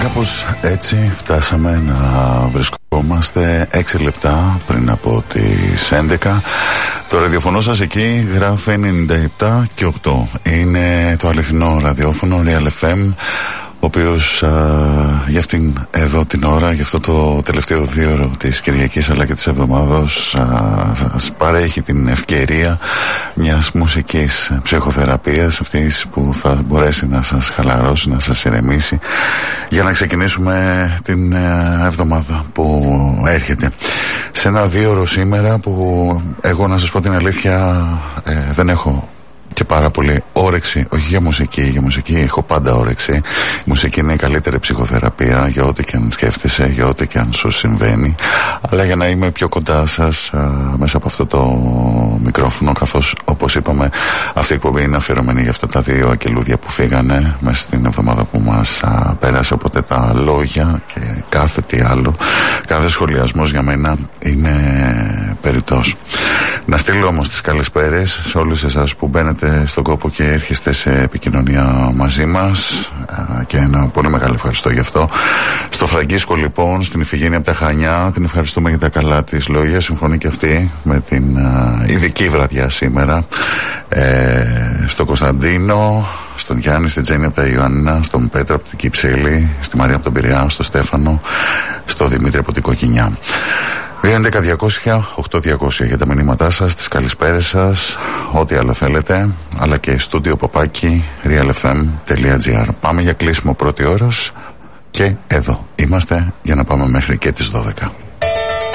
Κάπως έτσι φτάσαμε να βρισκόμαστε 6 λεπτά πριν από τις 11. Το ραδιοφωνό σας εκεί γράφει 97 και 8. Είναι το αληθινό ραδιόφωνο Real FM, ο οποίος για αυτήν εδώ την ώρα, για αυτό το τελευταίο δίωρο της Κυριακής αλλά και της εβδομάδος, σας παρέχει την ευκαιρία μιας μουσικής ψυχοθεραπείας, αυτής που θα μπορέσει να σας χαλαρώσει, να σας ηρεμήσει, για να ξεκινήσουμε την εβδομάδα που έρχεται. Σε ένα δίωρο σήμερα που εγώ, να σας πω την αλήθεια, δεν έχω και πάρα πολύ όρεξη, όχι για μουσική. Για μουσική έχω πάντα όρεξη. Η μουσική είναι η καλύτερη ψυχοθεραπεία για ό,τι και αν σκέφτεσαι, για ό,τι και αν σου συμβαίνει. Αλλά για να είμαι πιο κοντά σας μέσα από αυτό το μικρόφωνο, καθώς όπως είπαμε αυτή η εκπομπή είναι αφιερωμένη για αυτά τα 2 αγγελούδια που φύγανε μέσα στην εβδομάδα που μας πέρασε. Οπότε τα λόγια και κάθε τι άλλο, κάθε σχολιασμός για μένα είναι περιττός. Να στείλω όμως τις καλησπέρες σε όλους εσάς που μπαίνετε στον κόπο και έρχεστε σε επικοινωνία μαζί μας, και ένα πολύ μεγάλο ευχαριστώ γι' αυτό. Στο Φραγκίσκο λοιπόν, στην Ιφηγένεια από τα Χανιά, την ευχαριστούμε για τα καλά της λόγια. Συμφωνεί και αυτή με την ειδική βραδιά σήμερα. Στο Κωνσταντίνο, στον Γιάννη, στην Τζέννη από τα Ιωάννινα, στον Πέτρο από την Κυψέλη, στη Μαρία από τον Πειραιά, στο Στέφανο, στο Δημήτρη από την Κοκκινιά. 2.11.200.8.200 για τα μηνύματά σας, τις καλησπέρες σας, ό,τι άλλο θέλετε, αλλά και studio@realfm.gr. Πάμε για κλείσιμο πρώτη ώρας και εδώ είμαστε για να πάμε μέχρι και τις 12.